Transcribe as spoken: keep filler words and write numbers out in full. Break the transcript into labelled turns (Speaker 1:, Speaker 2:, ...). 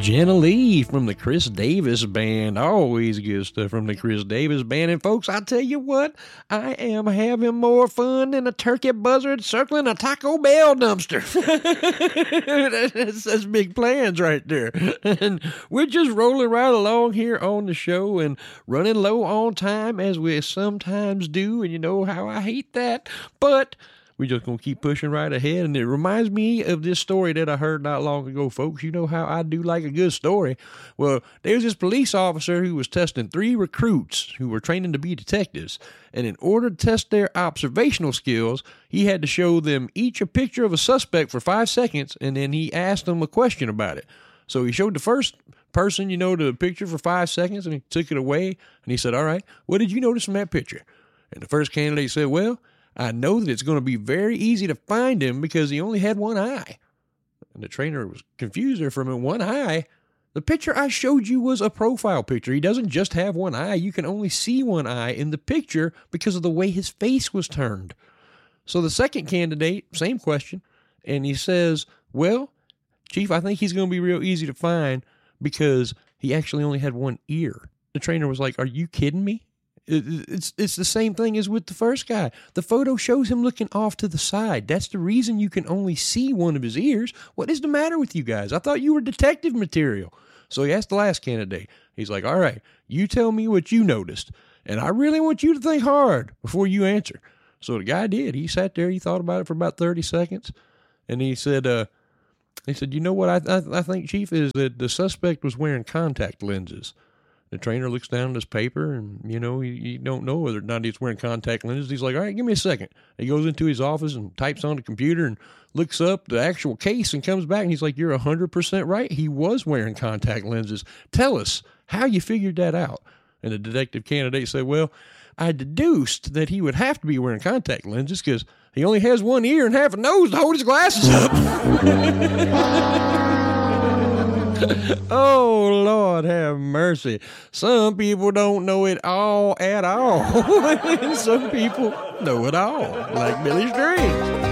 Speaker 1: Jenna Lee from the Chris Davis Band. Always good stuff from the Chris Davis Band. And folks, I tell you what, I am having more fun than a turkey buzzard circling a Taco Bell dumpster. that's, that's big plans right there. And we're just rolling right along here on the show and running low on time as we sometimes do. And you know how I hate that. But we're just going to keep pushing right ahead. And it reminds me of this story that I heard not long ago, folks. You know how I do like a good story. Well, there's this police officer who was testing three recruits who were training to be detectives. And in order to test their observational skills, he had to show them each a picture of a suspect for five seconds, and then he asked them a question about it. So he showed the first person, you know, the picture for five seconds, and he took it away, and he said, all right, what did you notice from that picture? And the first candidate said, well, I know that it's going to be very easy to find him because he only had one eye. And the trainer was confused there for a minute. One eye? The picture I showed you was a profile picture. He doesn't just have one eye. You can only see one eye in the picture because of the way his face was turned. So the second candidate, same question, and he says, well, Chief, I think he's going to be real easy to find because he actually only had one ear. The trainer was like, are you kidding me? It's it's the same thing as with the first guy. The photo shows him looking off to the side. That's the reason you can only see one of his ears. What is the matter with you guys? I thought you were detective material. So he asked the last candidate. He's like, all right, you tell me what you noticed. And I really want you to think hard before you answer. So the guy did. He sat there. He thought about it for about thirty seconds. And he said, uh, he said, you know what I, I, I think, Chief, is that the suspect was wearing contact lenses. The trainer looks down at his paper, and, you know, he, he don't know whether or not he's wearing contact lenses. He's like, all right, give me a second. He goes into his office and types on the computer and looks up the actual case and comes back, and he's like, you're one hundred percent right. He was wearing contact lenses. Tell us how you figured that out. And the detective candidate said, well, I deduced that he would have to be wearing contact lenses because he only has one ear and half a nose to hold his glasses up. Oh, Lord have mercy. Some people don't know it all at all. And some people know it all, like Billy Strings.